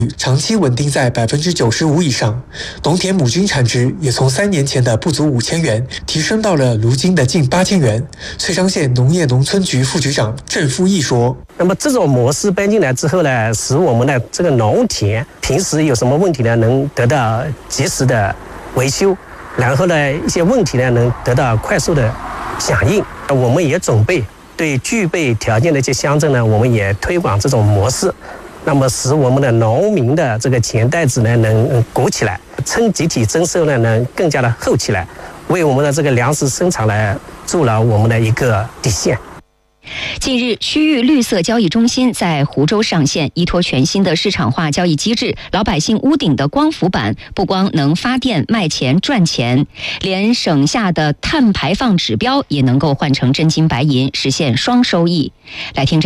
长期稳定在95%以上，农田亩均产值也从3年前的不足5000元提升到了如今的近8000元。翠昌县农业农村局副局长郑富义说：“ 那么这种模式搬进来之后呢，使我们的这个农田平时有什么问题呢，能得到及时的维修，然后呢，一些问题呢能得到快速的响应。我们也准备对具备条件的一些乡镇呢，我们也推广这种模式。”那么使我们的农民的这个钱袋子呢能鼓起来，称集体增收呢能更加的厚起来，为我们的这个粮食生产来筑牢我们的一个底线。 近日，区域绿色交易中心在湖州上线，依托全新的市场化交易机制，老百姓屋顶的光伏板不光能发电卖钱赚钱，连省下的碳排放指标也能够换成真金白银，实现双收益。来听这